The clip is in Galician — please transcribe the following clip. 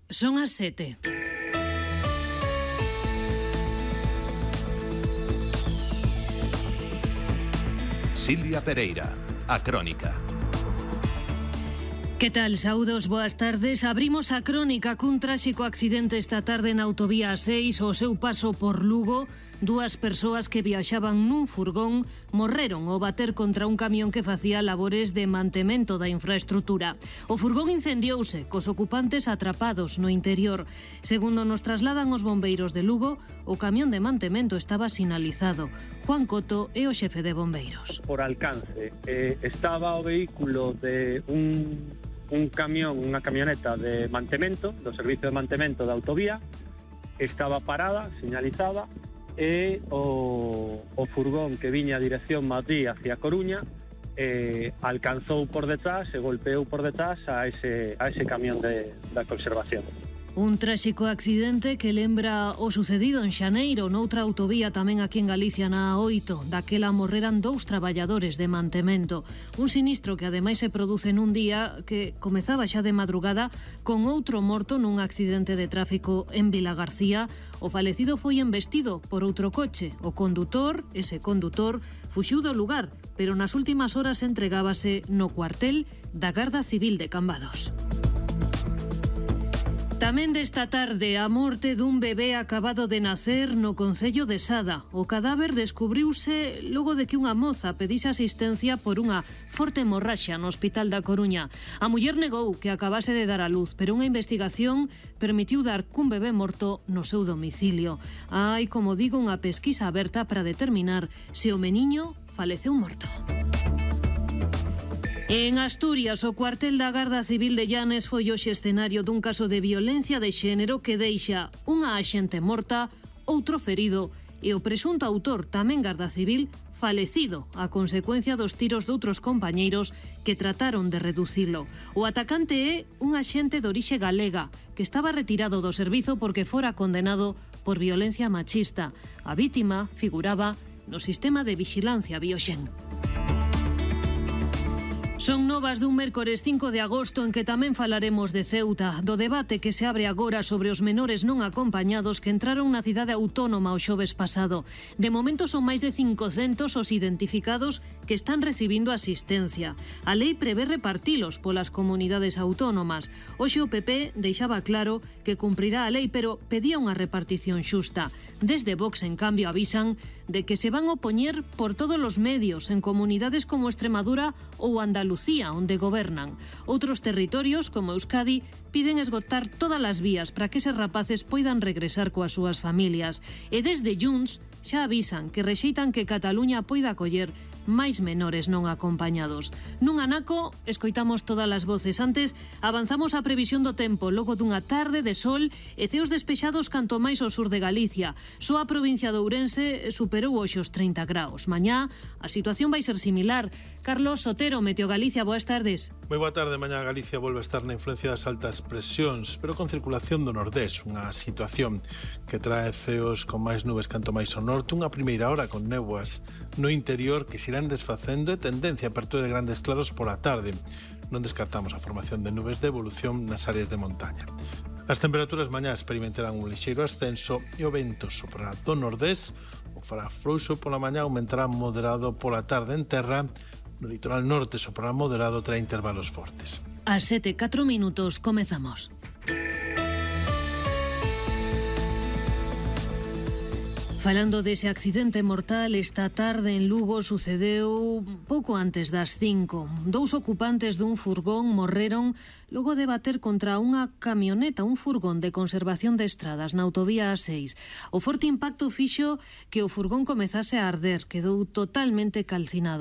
Son as 7. Silvia Pereira, a Crónica. Que tal, saúdos, boas tardes. Abrimos a crónica cun tráxico accidente esta tarde na autovía A6. O seu paso por Lugo, dúas persoas que viaxaban nun furgón morreron ao bater contra un camión que facía labores de mantemento da infraestrutura. O furgón incendiouse, cos ocupantes atrapados no interior. Segundo nos trasladan os bombeiros de Lugo, o camión de mantemento estaba sinalizado. Juan Coto é o xefe de bombeiros. Por alcance, estaba o vehículo de un camión, unha camioneta de mantemento, do servicio de mantemento da autovía, estaba parada, señalizada, e o furgón que viña a dirección Madrid hacia Coruña alcanzou por detrás e golpeou por detrás a ese camión da conservación. Un tráxico accidente que lembra o sucedido en xaneiro noutra autovía tamén aquí en Galicia na A8. Daquela morreran 2 traballadores de mantemento. Un sinistro que ademais se produce nun día que comezaba xa de madrugada con outro morto nun accidente de tráfico en Vilagarcía. O falecido foi embestido por outro coche. Ese condutor, fuxiu do lugar, pero nas últimas horas entregábase no cuartel da Garda Civil de Cambados. Tamén desta tarde a morte dun bebé acabado de nacer no concello de Sada. O cadáver descubriuse logo de que unha moza pedise asistencia por unha forte hemorraxia no Hospital da Coruña. A muller negou que acabase de dar a luz, pero unha investigación permitiu dar cun bebé morto no seu domicilio. Hai, como digo, unha pesquisa aberta para determinar se o meniño faleceu morto. En Asturias, o cuartel da Garda Civil de Llanes foi hoxe escenario dun caso de violencia de xénero que deixa unha axente morta, outro ferido e o presunto autor, tamén Garda Civil, falecido a consecuencia dos tiros doutros compañeiros que trataron de reducilo. O atacante é un axente de orixe galega que estaba retirado do servizo porque fora condenado por violencia machista. A vítima figuraba no sistema de vixilancia Bioxen. Son novas dun mércores 5 de agosto en que tamén falaremos de Ceuta, do debate que se abre agora sobre os menores non acompañados que entraron na cidade autónoma o xoves pasado. De momento son máis de 500 os identificados que están recibindo asistencia. A lei prevé repartilos polas comunidades autónomas. Hoxe o PP deixaba claro que cumprirá a lei, pero pedía unha repartición xusta. Desde Vox, en cambio, avisan de que se van opoñer por todos os medios en comunidades como Extremadura ou Andalucía, onde gobernan. Outros territorios, como Euskadi, piden esgotar todas as vías para que eses rapaces poidan regresar coas súas familias. E desde Junts xa avisan que rexeitan que Cataluña poida acoller máis menores non acompañados. Nun anaco, escoitamos todas as voces. Antes, avanzamos a previsión do tempo, logo dunha tarde de sol e ceos despexados canto máis ao sur de Galicia. Só a provincia de Ourense superou hoxe os 30 graus. Mañá, a situación vai ser similar. Carlos Sotero, Meteo Galicia, boas tardes. Moi boa tarde. Mañá Galicia volve a estar na influencia das altas presións, pero con circulación do nordés, unha situación que trae ceos con máis nubes canto máis ao norte, unha primeira hora con néboas no interior que se irán desfacendo e tendencia a apertura de grandes claros pola tarde. Non descartamos a formación de nubes de evolución nas áreas de montaña. As temperaturas mañá experimentarán un lixeiro ascenso e o vento soprará do nordés, o fará frouxo pola mañá, aumentará moderado pola tarde en terra. No litoral norte soprará moderado, trae intervalos fortes. A 7:04, comezamos. Falando dese accidente mortal, esta tarde en Lugo sucedeu pouco antes das 5. 2 ocupantes dun furgón morreron logo de bater contra unha camioneta, un furgón de conservación de estradas na autovía A6. O forte impacto fixo que o furgón comezase a arder, quedou totalmente calcinado.